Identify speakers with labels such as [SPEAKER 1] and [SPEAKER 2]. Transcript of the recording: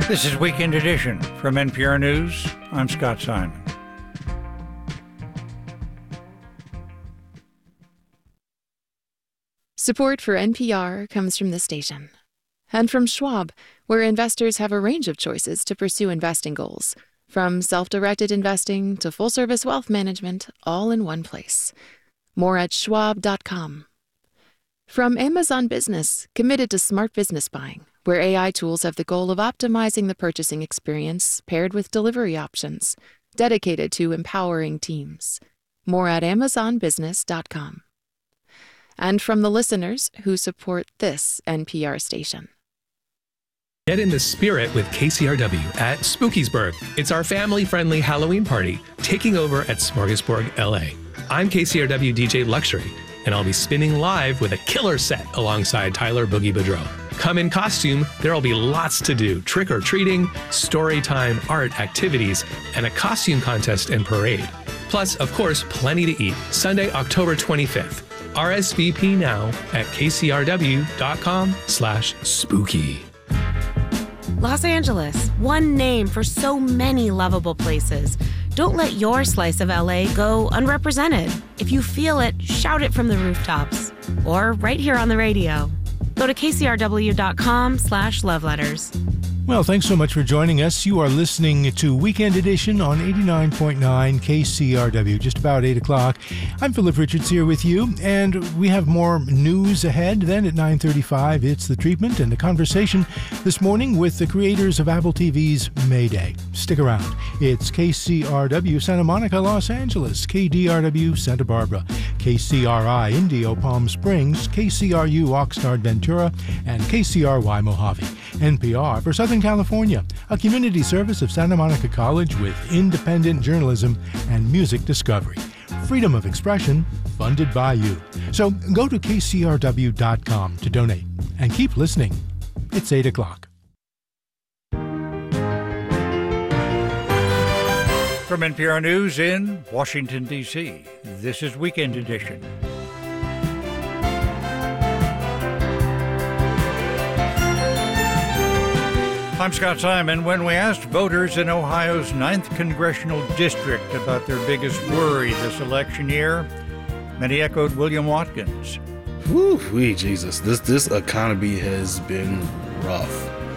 [SPEAKER 1] This is Weekend Edition from NPR News. I'm Scott Simon.
[SPEAKER 2] Support for NPR comes from the station and from Schwab, where investors have a range of choices to pursue investing goals, from self-directed investing to full-service wealth management, all in one place. More at schwab.com. From Amazon Business, committed to smart business buying, where AI tools have the goal of optimizing the purchasing experience paired with delivery options, dedicated to empowering teams. More at amazonbusiness.com. And from the listeners who support this NPR station.
[SPEAKER 3] Get in the spirit with KCRW at Spookiesburg. It's our family-friendly Halloween party taking over at Smorgasburg, LA. I'm KCRW DJ Luxury, and I'll be spinning live with a killer set alongside Tyler Boogie Boudreaux. Come in costume, there'll be lots to do. Trick-or-treating, story time, art, activities, and a costume contest and parade. Plus, of course, plenty to eat. Sunday, October 25th. RSVP now at kcrw.com/spooky.
[SPEAKER 4] Los Angeles, one name for so many lovable places. Don't let your slice of LA go unrepresented. If you feel it, shout it from the rooftops or right here on the radio. Go to kcrw.com/loveletters.
[SPEAKER 5] Well, thanks so much for joining us. You are listening to Weekend Edition on 89.9 KCRW, just about 8 o'clock. I'm Philip Richards here with you, and we have more news ahead. Then at 9:35, it's The Treatment and the conversation this morning with the creators of Apple TV's Mayday. Stick around. It's KCRW Santa Monica, Los Angeles, KDRW Santa Barbara, KCRI Indio Palm Springs, KCRU Oxnard Ventura, and KCRY Mojave. NPR for Southern California, a community service of Santa Monica College with independent journalism and music discovery. Freedom of expression, funded by you. So go to kcrw.com to donate and keep listening. It's 8 o'clock.
[SPEAKER 1] From NPR News in Washington, D.C., this is Weekend Edition. I'm Scott Simon. When we asked voters in Ohio's 9th Congressional District about their biggest worry this election year, many echoed William Watkins.
[SPEAKER 6] Woo-wee, Jesus. This economy has been rough.